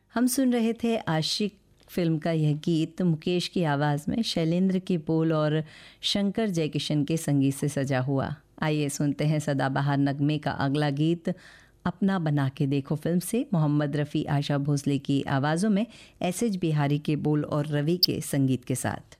हम सुन रहे थे आशिक फिल्म का यह गीत मुकेश की आवाज़ में, शैलेंद्र के बोल और शंकर जयकिशन के संगीत से सजा हुआ। आइए सुनते हैं सदाबहार नगमे का अगला गीत, अपना बना के देखो फिल्म से, मोहम्मद रफ़ी, आशा भोसले की आवाज़ों में, एस एच बिहारी के बोल और रवि के संगीत के साथ।